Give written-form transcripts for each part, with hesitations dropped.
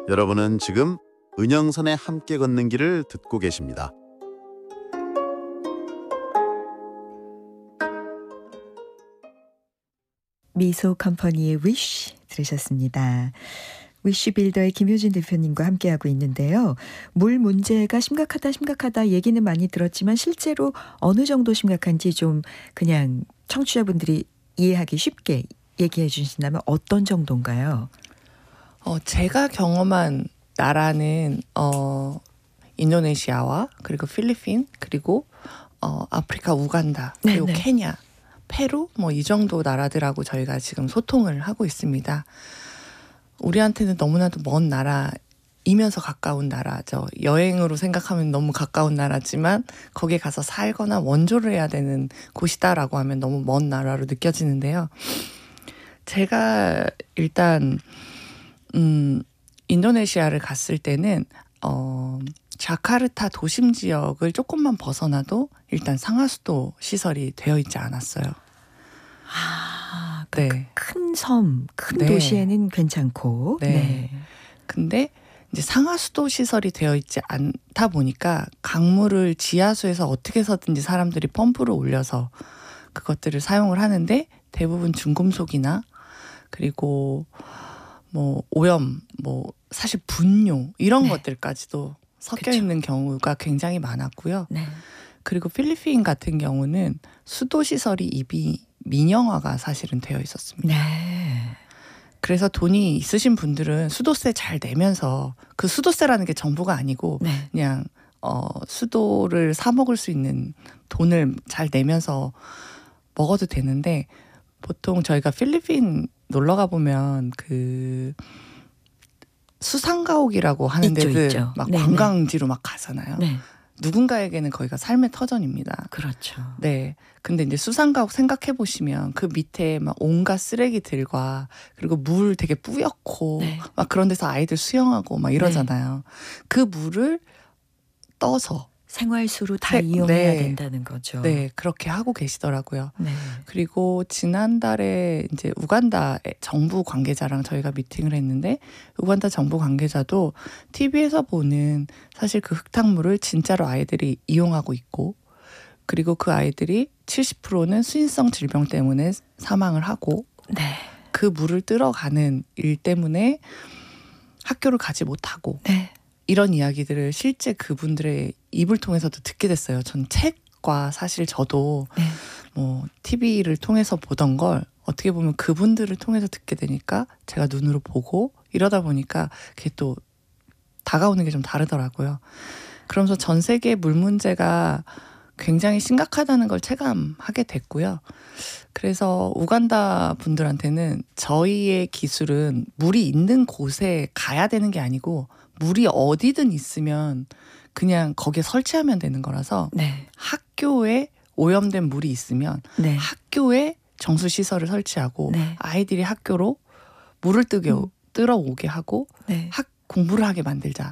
여러분은 지금 은영선의 함께 걷는 길을 듣고 계십니다. 미소 컴퍼니의 위쉬 들으셨습니다. 위쉬 빌더의 김효진 대표님과 함께하고 있는데요. 물 문제가 심각하다 얘기는 많이 들었지만 실제로 어느 정도 심각한지 좀 그냥 청취자분들이 이해하기 쉽게 얘기해 주신다면 어떤 정도인가요? 제가 경험한 나라는 인도네시아와 그리고 필리핀 그리고 아프리카 우간다 그리고 네네. 케냐 페루 뭐 이 정도 나라들하고 저희가 지금 소통을 하고 있습니다. 우리한테는 너무나도 먼 나라이면서 가까운 나라죠. 여행으로 생각하면 너무 가까운 나라지만 거기에 가서 살거나 원조를 해야 되는 곳이다라고 하면 너무 먼 나라로 느껴지는데요. 제가 일단 인도네시아를 갔을 때는 자카르타 도심 지역을 조금만 벗어나도 일단 상하수도 시설이 되어 있지 않았어요. 네. 큰 섬, 큰 네. 도시에는 괜찮고. 네. 근데 이제 상하수도 시설이 되어 있지 않다 보니까 강물을 지하수에서 어떻게 해서든지 사람들이 펌프를 올려서 그것들을 사용을 하는데 대부분 중금속이나 그리고 뭐 오염, 뭐 사실 분뇨 이런 네. 것들까지도 섞여 그쵸. 있는 경우가 굉장히 많았고요. 네. 그리고 필리핀 같은 경우는 수도 시설이 이미 민영화가 사실은 되어 있었습니다. 네. 그래서 돈이 있으신 분들은 수도세 잘 내면서 그 수도세라는 게 정부가 아니고 네. 그냥 수도를 사 먹을 수 있는 돈을 잘 내면서 먹어도 되는데 보통 저희가 필리핀 놀러 가 보면 그 수상가옥이라고 하는 데들 있죠. 막 네네. 관광지로 막 가잖아요. 네. 누군가에게는 거기가 삶의 터전입니다. 그렇죠. 네. 근데 이제 수상가옥 생각해 보시면 그 밑에 막 온갖 쓰레기들과 그리고 물 되게 뿌옇고 네. 막 그런 데서 아이들 수영하고 막 이러잖아요. 그 물을 떠서 생활수로 다 네. 이용해야 네. 된다는 거죠. 네, 그렇게 하고 계시더라고요. 네. 그리고 지난달에 이제 우간다 정부 관계자랑 저희가 미팅을 했는데 우간다 정부 관계자도 TV에서 보는 사실 그 흙탕물을 진짜로 아이들이 이용하고 있고 그리고 그 아이들이 70%는 수인성 질병 때문에 사망을 하고 네. 그 물을ตื้어가는 일 때문에 학교를 가지 못하고 네. 이런 이야기들을 실제 그분들의 입을 통해서도 듣게 됐어요. 전 책과 사실 저도 네. 뭐 TV를 통해서 보던 걸 어떻게 보면 그분들을 통해서 듣게 되니까 제가 눈으로 보고 이러다 보니까 그게 또 다가오는 게 좀 다르더라고요. 그러면서 전 세계 물 문제가 굉장히 심각하다는 걸 체감하게 됐고요. 그래서 우간다 분들한테는 저희의 기술은 물이 있는 곳에 가야 되는 게 아니고 물이 어디든 있으면 그냥 거기에 설치하면 되는 거라서 네. 학교에 오염된 물이 있으면 네. 학교에 정수시설을 설치하고 네. 아이들이 학교로 물을ตื้어오게 하고 네. 공부를 하게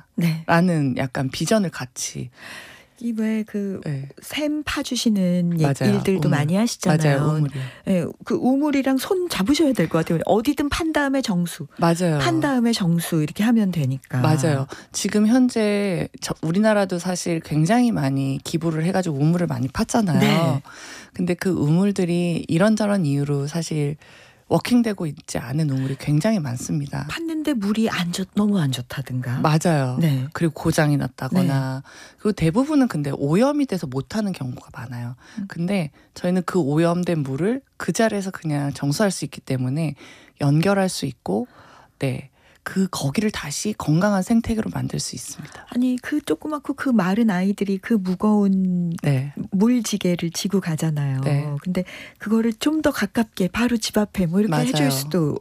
만들자라는 네. 약간 비전을 같이 이 왜 그 네. 샘 파주시는 맞아요. 일들도 우물. 많이 하시잖아요. 맞아요. 우물이. 네, 그 우물이랑 손 잡으셔야 될 것 같아요. 어디든 판 다음에 정수. 맞아요. 판 다음에 정수 이렇게 하면 되니까. 맞아요. 지금 현재 우리나라도 사실 굉장히 많이 기부를 해가지고 우물을 많이 팠잖아요. 네. 근데 그 우물들이 이런저런 이유로 사실 워킹되고 있지 않은 우물이 굉장히 많습니다. 팠는데 물이 너무 안 좋다든가. 맞아요. 네. 그리고 고장이 났다거나 그리고 대부분은 근데 오염이 돼서 못하는 경우가 많아요. 근데 저희는 그 오염된 물을 그 자리에서 그냥 정수할 수 있기 때문에 연결할 수 있고 네. 거기를 다시 건강한 생태계로 만들 수 있습니다. 아니 그 조그맣고 그 마른 아이들이 그 무거운 네. 물지개를 지고 가잖아요. 네. 근데 그거를 좀 더 가깝게 바로 집 앞에 뭐 이렇게 맞아요. 해줄 수도